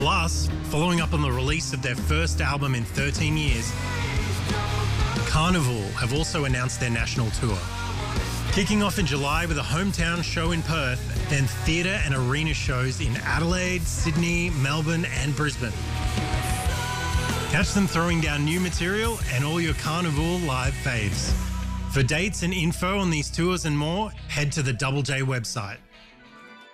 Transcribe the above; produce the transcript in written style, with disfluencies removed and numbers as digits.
Plus, following up on the release of their first album in 13 years, Carnival have also announced their national tour. Kicking off in July with a hometown show in Perth, then theatre and arena shows in Adelaide, Sydney, Melbourne and Brisbane. Catch them throwing down new material and all your Carnival live faves. For dates and info on these tours and more, head to the Double J website.